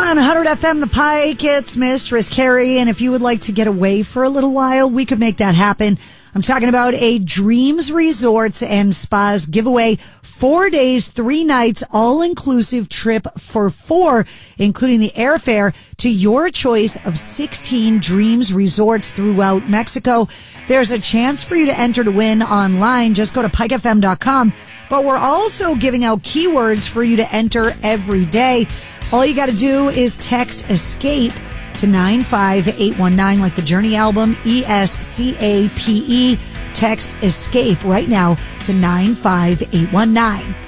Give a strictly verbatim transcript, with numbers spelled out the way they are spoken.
On one hundred F M The Pike, it's Mistress Carrie, and if you would like to get away for a little while, we could make that happen. I'm talking about a Dreams Resorts and Spas giveaway, four days, three nights, all-inclusive trip for four, including the airfare to your choice of sixteen Dreams Resorts throughout Mexico. There's a chance for you to enter to win online. Just go to pike f m dot com. But we're also giving out keywords for you to enter every day. All you got to do is text ESCAPE to nine five eight one nine, like the Journey album, E S C A P E. Text ESCAPE right now to nine five eight one nine.